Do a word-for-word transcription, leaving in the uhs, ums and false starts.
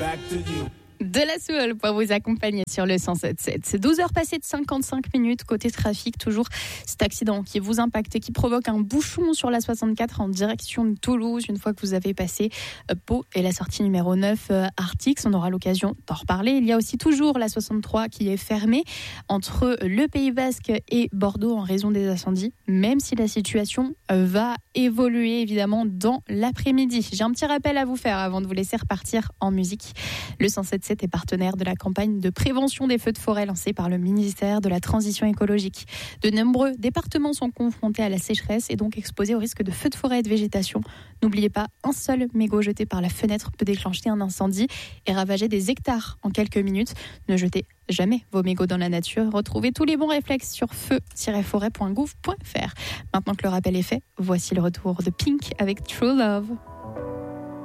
back to you. De la Soul pour vous accompagner sur le cent sept sept. C'est douze heures passées de cinquante-cinq minutes. Côté trafic, toujours cet accident qui vous impacte et qui provoque un bouchon sur la soixante-quatre en direction de Toulouse. Une fois que vous avez passé Pau et la sortie numéro neuf euh, Artix, on aura l'occasion d'en reparler. Il y a aussi toujours la soixante-trois qui est fermée entre le Pays Basque et Bordeaux en raison des incendies, même si la situation va évoluer évidemment dans l'après-midi. J'ai un petit rappel à vous faire avant de vous laisser repartir en musique. Le cent sept sept est partenaire de la campagne de prévention des feux de forêt lancée par le ministère de la Transition écologique. De nombreux départements sont confrontés à la sécheresse et donc exposés au risque de feux de forêt et de végétation. N'oubliez pas, un seul mégot jeté par la fenêtre peut déclencher un incendie et ravager des hectares en quelques minutes. Ne jetez jamais vos mégots dans la nature. Retrouvez tous les bons réflexes sur feu tiret forêt point gouv point f r. Maintenant que le rappel est fait, voici le retour de Pink avec True Love.